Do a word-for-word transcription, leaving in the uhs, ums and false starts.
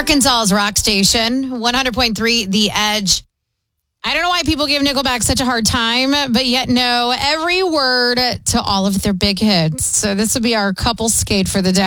Arkansas's rock station, one hundred point three The Edge. I don't know why people give Nickelback such a hard time, but yet know every word to all of their big hits. So this would be our couple skate for the day.